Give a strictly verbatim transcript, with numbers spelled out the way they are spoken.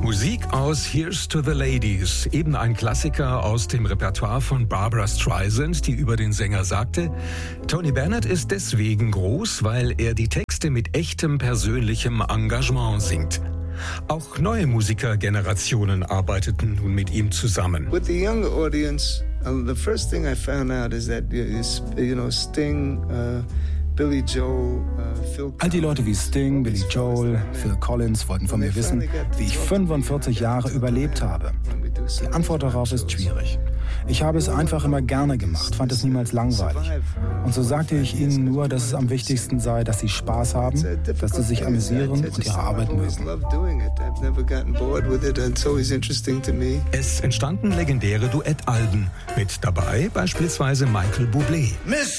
Musik aus Here's to the Ladies, eben ein Klassiker aus dem Repertoire von Barbra Streisand, die über den Sänger sagte: Tony Bennett ist deswegen groß, weil er die Texte mit echtem persönlichem Engagement singt. Auch neue Musikergenerationen arbeiteten nun mit ihm zusammen. With the younger audience, uh, the first thing I found out is that is, you know, Sting, uh, Billy Joel, uh, Phil Collins. All die Leute wie Sting, Billy Joel, Phil Collins wollten von mir wissen, wie ich fünfundvierzig Jahre überlebt habe. Die Antwort darauf ist schwierig. Ich habe es einfach immer gerne gemacht, fand es niemals langweilig. Und so sagte ich ihnen nur, dass es am wichtigsten sei, dass sie Spaß haben, dass sie sich amüsieren und ihre Arbeit mögen. Es entstanden legendäre Duettalben, mit dabei beispielsweise Michael Bublé.